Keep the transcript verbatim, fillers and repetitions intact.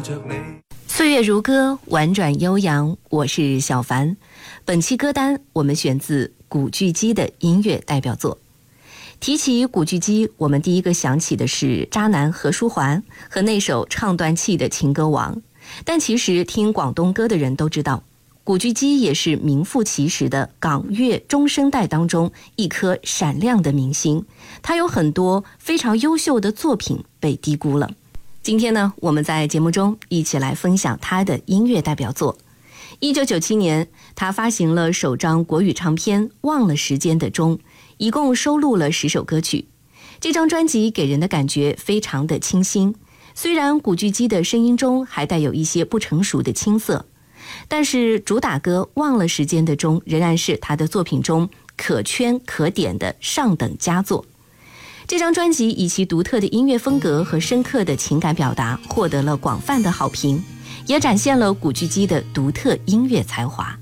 着你。 岁月如歌，婉转悠扬，我是小凡。本期歌单我们选自古巨基的音乐代表作。提起古巨基，我们第一个想起的是渣男何书桓和那首唱断气的情歌王。但其实听广东歌的人都知道，古巨基也是名副其实的港乐中生代当中一颗闪亮的明星，他有很多非常优秀的作品被低估了。今天呢，我们在节目中一起来分享他的音乐代表作。一九九七年，他发行了首张国语唱片《忘了时间的钟》，一共收录了十首歌曲。这张专辑给人的感觉非常的清新，虽然古巨基的声音中还带有一些不成熟的青涩，但是主打歌《忘了时间的钟》仍然是他的作品中可圈可点的上等佳作。这张专辑以其独特的音乐风格和深刻的情感表达获得了广泛的好评，也展现了古巨基的独特音乐才华。